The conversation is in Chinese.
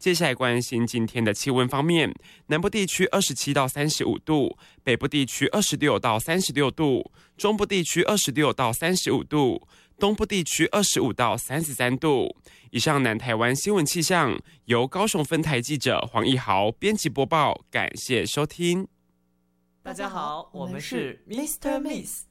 接下来关心今天的气温方面，南部地区27到35度，北部地区26到36度，中部地区26到35度，东部地区25到33度。以上南台湾新闻气象由高雄分台记者黄义豪编辑播报，感谢收听。 大家好，我们是 Mr. Miss